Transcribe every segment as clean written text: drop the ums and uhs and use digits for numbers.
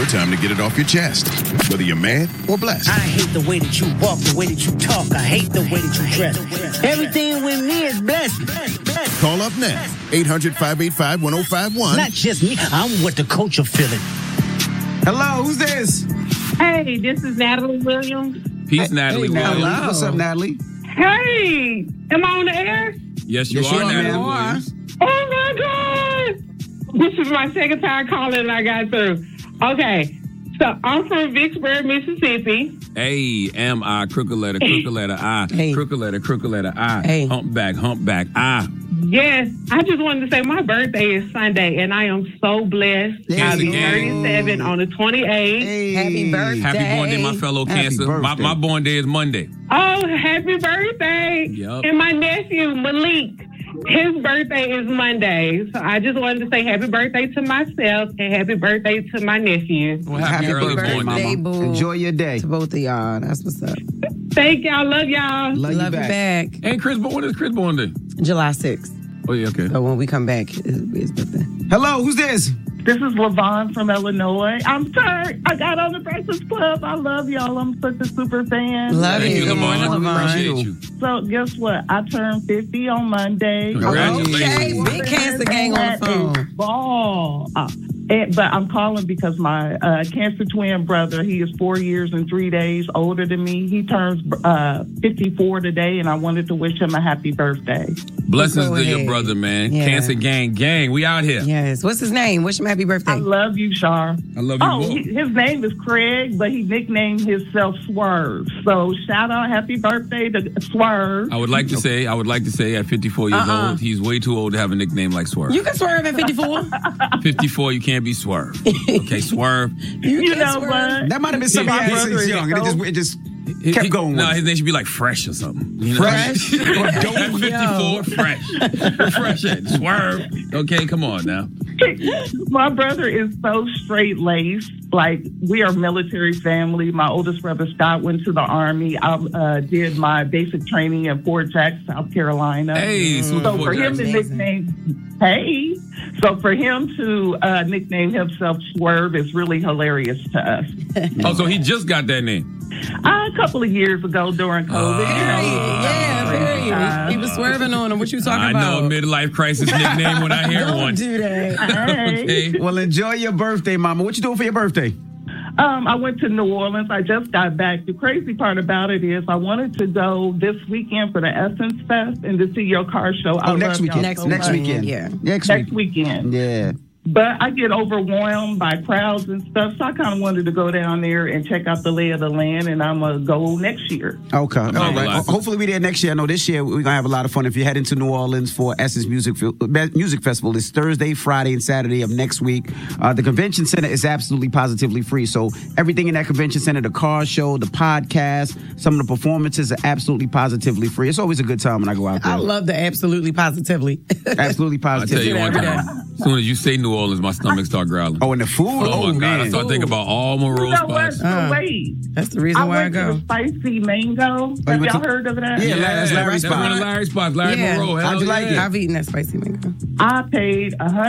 your time to get it off your chest, whether you're mad or blessed. I hate the way that you walk, the way that you talk. I hate the way that you dress. Everything with me is blessed. Call up now, 800-585-1051. Not just me, I'm what the culture feeling. Hello, who's this? Hey, this is Natalie Williams. Peace, Natalie Williams. Hello. What's up, Natalie? Hey, am I on the air? Yes, you are, Natalie Williams. Oh my God! This is my second time calling and I got through. Okay, so I'm from Vicksburg, Mississippi. A, M, I, crooked letter, I, crooked letter, I, humpback, I. Yes, I just wanted to say my birthday is Sunday and I am so blessed. I'll be 37 on the 28th. Hey. Happy birthday. Happy born day, my fellow Cancer. My born day is Monday. Oh, happy birthday. Yep. And my nephew, Malik, his birthday is Monday. So I just wanted to say happy birthday to myself and happy birthday to my nephew. Well, happy early birthday, born day, Mama. Enjoy your day. To both of y'all. That's what's up. Thank y'all. Love y'all. Love you back. Hey, Chris, when is Chris born day? July 6th. Oh, yeah, okay. So when we come back, it's his birthday. Hello, who's this? This is LaVon from Illinois. I'm sorry. I got on the Breakfast Club. I love y'all. I'm such a super fan. Love Thank you, Good LaVon. morning, Appreciate you. So guess what? I turned 50 on Monday. Congratulations. Okay, big Cancer gang on the phone. Ball. But I'm calling because my cancer twin brother, he is 4 years and 3 days older than me. He turns 54 today, and I wanted to wish him a happy birthday. Blessings to your brother, man. Yeah. Cancer gang. We out here. Yes. What's his name? Wish him happy birthday. I love you, Shar. I love you more. His name is Craig, but he nicknamed himself Swerve. So shout out, happy birthday to Swerve. I would like to say at 54 years old, he's way too old to have a nickname like Swerve. You can swerve at 54. 54, you can't be Swerve. Okay, Swerve. You know what? That might have been something he had since young, and it just kept going. No, his name should be like Fresh or something. You know? Fresh? Don't 54, Fresh. Fresh it. Swerve. Okay, come on now. My brother is so straight-laced. Like, we are a military family. My oldest brother, Scott, went to the Army. I did my basic training at Fort Jackson, South Carolina. Hey, So for him to nickname nickname himself Swerve is really hilarious to us. Oh, so he just got that name. A couple of years ago during COVID. He was swerving on him. What you talking about? I know a midlife crisis nickname when I hear one. Don't do that. Okay. Well, enjoy your birthday, Mama. What you doing for your birthday? I went to New Orleans. I just got back. The crazy part about it is I wanted to go this weekend for the Essence Fest and to see your car show. Next weekend. Next weekend. Yeah. Next weekend. Yeah. But I get overwhelmed by crowds and stuff, so I kind of wanted to go down there and check out the lay of the land, and I'm going to go next year. Okay. All right. Hopefully we're there next year. I know this year we're going to have a lot of fun. If you head into New Orleans for Essence Music Festival, it's Thursday, Friday, and Saturday of next week. The convention center is absolutely positively free. So everything in that convention center, the car show, the podcast, some of the performances are absolutely positively free. It's always a good time when I go out there. I love the absolutely positively. Absolutely I'll tell positively. you one thing. As soon as you say New Orleans, my stomach start growling. Oh, and the food? Oh, my God. I start thinking about all Monroe spots. Wait. That's the reason why I went go. to the Spicy Mango. Have y'all heard of that? Yeah, that's Larry's That's one of Larry's spots. Larry Monroe. How'd you like it? I've eaten that spicy mango. I paid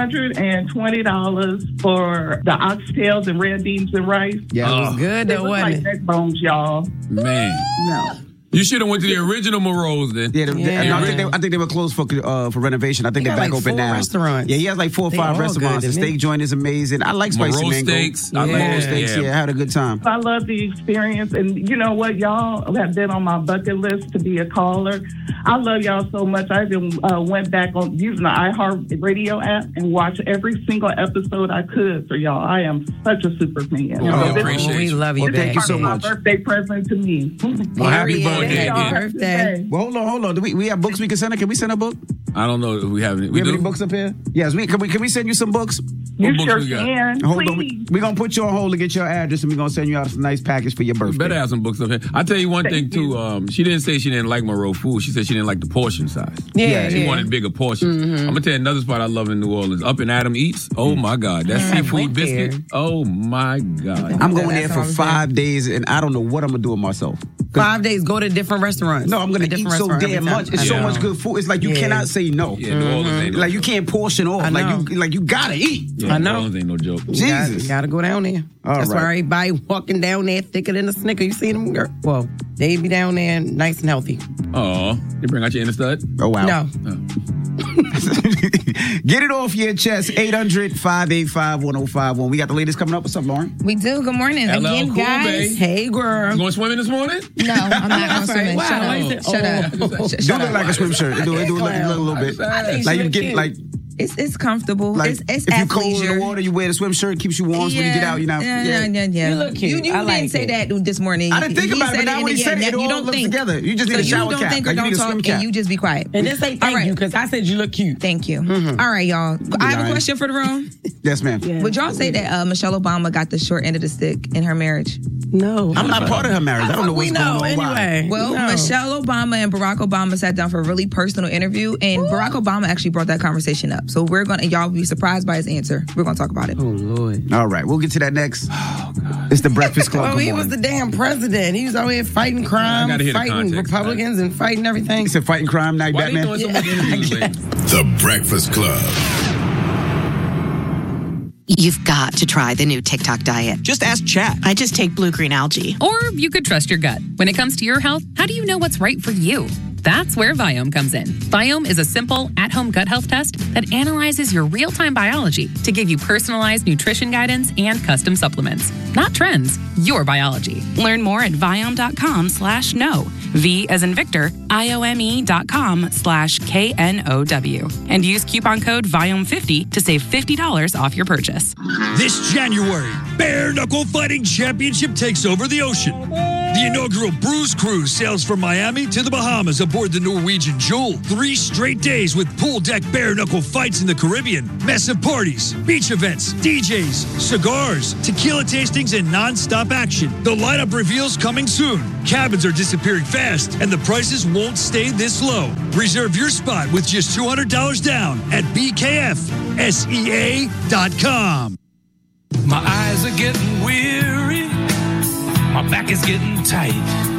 $120 for the oxtails and red beans and rice. Yeah, It was good They though, look like wasn't it? neck bones, y'all. Man. No. You should have went to the original Monroe's then. Yeah, I think they were closed for renovation. I think they're back open now. Restaurants. Yeah, he has like 4 or 5 restaurants. The steak joint is amazing. I like spicy Monroe mango. steaks. I love Monroe steaks. Yeah, I had a good time. I love the experience. And you know what? Y'all have been on my bucket list to be a caller. I love y'all so much. I even went back on using the iHeartRadio app and watched every single episode I could for y'all. I am such a super fan. Well, we appreciate We you. love you. Well, thank you so much. My birthday present to me. Well, happy birthday Happy again. birthday. Well, hold on. Do we have books we can send her? Can we send a book? I don't know if we have any. We have any books up here? Yes. Can we send you some books? You What books sure we got? can. Hold on. Please. We're going to put you on hold and get your address, and we're going to send you out a nice package for your birthday. Better have some books up here. I'll tell you one thing, too. She didn't say she didn't like Monroe food. She said she didn't like the portion size. Yeah, She wanted bigger portions. I'm going to tell you another spot I love in New Orleans. Up in Adam Eats. Oh, my God. That seafood went biscuit. there. Oh, my God. I'm going there for 5 days, and I don't know what I'm going to do with myself. 5 days, go to different restaurants. No, I'm going to eat so damn much. It's so much good food. It's like you cannot say no. Yeah, New Orleans ain't no Like you can't portion off. Like you gotta eat. Yeah, I know. New Orleans ain't no joke. Jesus. You gotta go down there. That's why everybody walking down there thicker than a Snicker. You see them? Well, they be down there nice and healthy. Oh, you bring out your inner stud? Oh, wow. No. Get it off your chest. 800-585-1051. We got the ladies coming up. What's up, Lauren? We do. Good morning. Hello, Again, cool, guys. babe. Hey, girl. You going swimming this morning? No, I'm not going swimming. Wow. Shut up. Shut up. Do look like a swim shirt. Do look a little bit. Like you get like. It's comfortable. Like it's if you cold in athleisure. the water, you wear the swim shirt. It keeps you warm. So when you get out, you're not. Yeah. You look cute. You I didn't like say it. that this morning. I didn't think about it, but now when he said it, it you all don't looks think together. You just need a shower you don't cap. think or Like you don't need a swim talk, cap. and you just be quiet. And this ain't thank you, because I said you look cute. Thank you. All right, y'all. I have a question for the room. Yes, ma'am. Yeah. Would y'all say that Michelle Obama got the short end of the stick in her marriage? No. I'm not part of her marriage. I don't know what's going on. Why? Anyway. Well, No. Michelle Obama and Barack Obama sat down for a really personal interview, and Barack Obama actually brought that conversation up. So y'all be surprised by his answer. We're gonna talk about it. Oh, Lord. All right, we'll get to that next. It's the Breakfast Club. Oh, Good he was morning. the damn president. He was out here fighting crime, I gotta hear the fighting context, Republicans, and fighting everything. He said fighting crime, now you Why they Batman. doing so much interviews lately? The Breakfast Club. You've got to try the new TikTok diet. Just ask Chat. I just take blue green algae. Or you could trust your gut. When it comes to your health, how do you know what's right for you? That's where Viome comes in. Viome is a simple, at-home gut health test that analyzes your real-time biology to give you personalized nutrition guidance and custom supplements. Not trends, your biology. Learn more at Viome.com/know. V as in Victor, IOME.com/KNOW. And use coupon code Viome50 to save $50 off your purchase. This January, Bare Knuckle Fighting Championship takes over the ocean. The inaugural Bruise Cruise sails from Miami to the Bahamas aboard the Norwegian Jewel. 3 straight days with pool deck bare knuckle fights in the Caribbean, massive parties, beach events, DJs, cigars, tequila tastings, and non-stop action. The lineup reveals coming soon. Cabins are disappearing fast, and the prices won't stay this low. Reserve your spot with just $200 down at BKFSEA.com. My eyes are getting weary. My back is getting tight.